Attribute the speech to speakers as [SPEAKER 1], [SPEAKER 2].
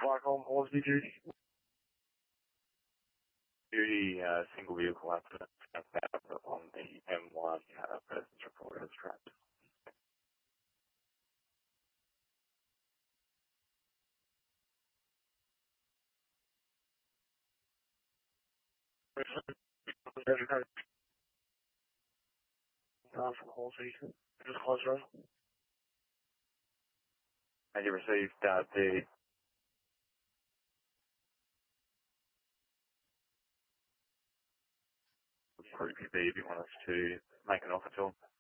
[SPEAKER 1] Blackcomb, Hornsby duty.
[SPEAKER 2] Duty, single vehicle accident on the M1, persons reported as trapped.
[SPEAKER 1] From Hornsby. Just close road.
[SPEAKER 2] And you received the group B if you want us to make an offer to them.